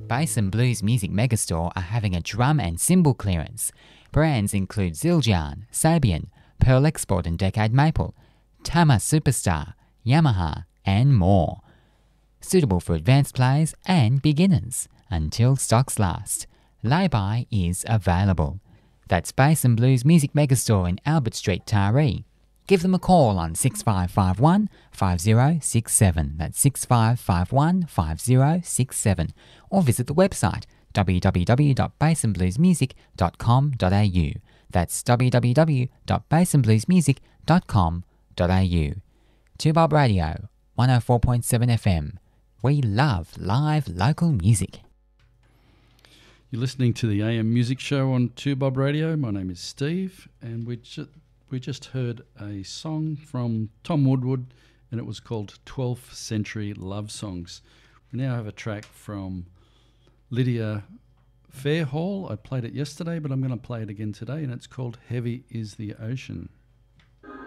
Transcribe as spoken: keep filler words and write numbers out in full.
Bass and Blues Music Megastore are having a drum and cymbal clearance. Brands include Zildjian, Sabian, Pearl Export and Decade Maple, Tama Superstar, Yamaha, and more. Suitable for advanced players and beginners until stocks last. Lay-by is available. That's Bass and Blues Music Megastore in Albert Street, Taree. Give them a call on six five five one, five zero six seven. That's six five five one, five zero six seven. Or visit the website w w w dot bass and blues music dot com dot a u. That's w w w dot bass and blues music dot com dot a u. two Bob Radio, one oh four point seven F M. We love live local music. You're listening to the A M Music Show on two Bob Radio. My name is Steve, and we just, we just heard a song from Tom Woodward, and it was called twelfth Century Love Songs. We now have a track from Lydia Fairhall. I played it yesterday, but I'm going to play it again today, and it's called Heavy is the Ocean.